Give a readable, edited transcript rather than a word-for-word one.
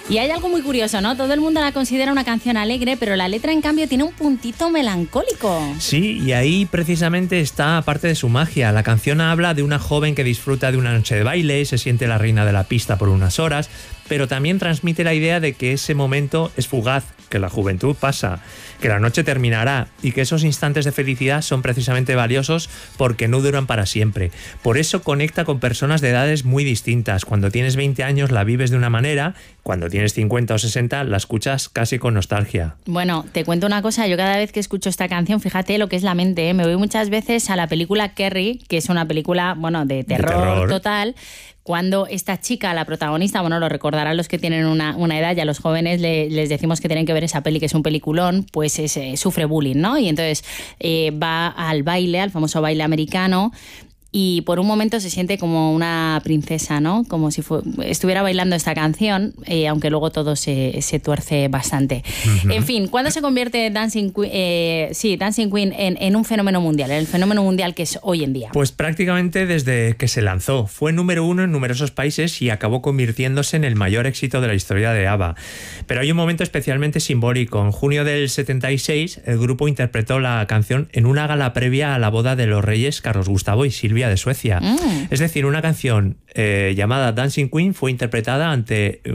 Y hay algo muy curioso, ¿no? Todo el mundo la considera una canción alegre, pero la letra, en cambio, tiene un puntito melancólico. Sí, y ahí precisamente está parte de su magia. La canción habla de una joven que disfruta de una noche de baile, se siente la reina de la pista por unas horas, pero también transmite la idea de que ese momento es fugaz, que la juventud pasa, que la noche terminará y que esos instantes de felicidad son precisamente valiosos porque no duran para siempre. Por eso conecta con personas de edades muy distintas. Cuando tienes 20 años la vives de una manera, cuando tienes 50 o 60 la escuchas casi con nostalgia. Bueno, te cuento una cosa, yo cada vez que escucho esta canción, fíjate lo que es la mente, ¿eh? Me voy muchas veces a la película Carrie, que es una película, bueno, de terror total, cuando esta chica, la protagonista, bueno, lo recordarán los que tienen una edad, ya a los jóvenes les decimos que tienen que ver esa peli, que es un peliculón, pues sufre bullying, ¿no? Y entonces va al baile, al famoso baile americano, y por un momento se siente como una princesa, ¿no? Como si estuviera bailando esta canción, aunque luego todo se tuerce bastante. Uh-huh. En fin, ¿cuándo se convierte Dancing Queen en un fenómeno mundial, en el fenómeno mundial que es hoy en día? Pues prácticamente desde que se lanzó. Fue número 1 en numerosos países y acabó convirtiéndose en el mayor éxito de la historia de ABBA. Pero hay un momento especialmente simbólico. En junio del 76, el grupo interpretó la canción en una gala previa a la boda de los reyes Carlos Gustavo y Silvia de Suecia. Es decir, una canción llamada Dancing Queen fue interpretada ante